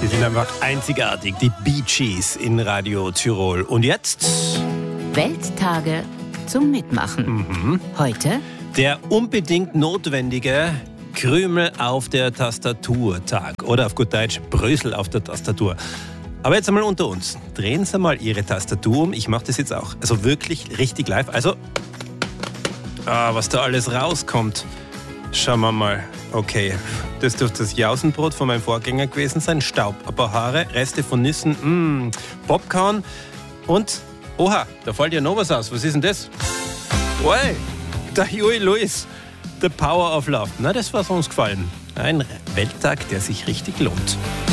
Die sind einfach einzigartig, die Bee Gees in Radio Tirol. Und jetzt? Welttage zum Mitmachen. Heute Der unbedingt notwendige Krümel auf der Tastatur-Tag. Oder auf gut Deutsch, Brösel auf der Tastatur. Aber jetzt einmal unter uns. Drehen Sie mal Ihre Tastatur um. Ich mache das jetzt auch. Also wirklich richtig live. Also, was da alles rauskommt. Schauen wir mal. Okay, das dürfte das Jausenbrot von meinem Vorgänger gewesen sein. Staub, ein paar Haare, Reste von Nüssen, Popcorn und, oha, da fällt ja noch was aus. Was ist denn das? Oi, der Huey Lewis, The Power of Love. Na, das war uns gefallen. Ein Welttag, der sich richtig lohnt.